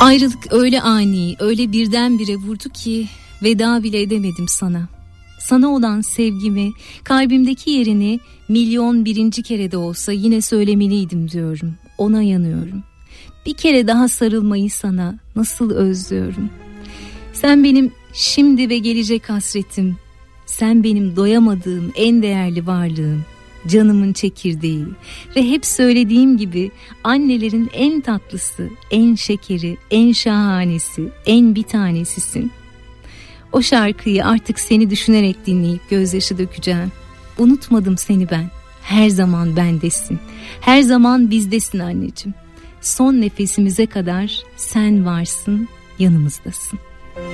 Ayrılık öyle ani, öyle birdenbire vurdu ki veda bile edemedim sana. Sana olan sevgimi, kalbimdeki yerini milyon birinci kere de olsa yine söylemeliydim diyorum. Ona yanıyorum. Bir kere daha sarılmayı sana nasıl özlüyorum. Sen benim şimdi ve gelecek hasretim. Sen benim doyamadığım en değerli varlığım. Canımın çekirdeği ve hep söylediğim gibi annelerin en tatlısı, en şekeri, en şahanesi, en bir tanesisin. O şarkıyı artık seni düşünerek dinleyip gözyaşı dökeceğim. Unutmadım seni ben. Her zaman bendesin. Her zaman bizdesin anneciğim. Son nefesimize kadar sen varsın, yanımızdasın.